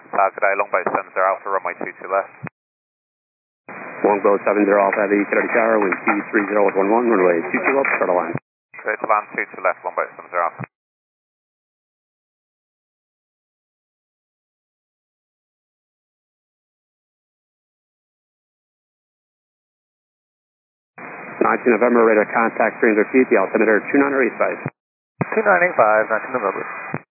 Good day, Longboat 70 Alpha, runway 22 left. Longboat 70 Alpha, Heavy, Kennedy Tower, wind 23011, runway 22 left, start a line. Clear to land 22 left, Longboat 70 Alpha. November, radar contact 300 feet, the altimeter 2985. 2985, 19 November.